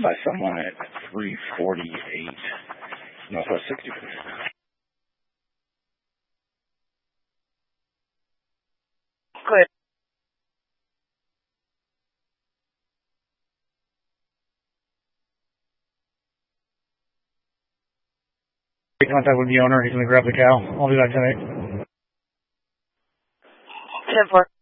by someone at 348 Northwest 65th. Good. Contact with the owner. He's going to grab the cow. I'll be back tonight. 10-4.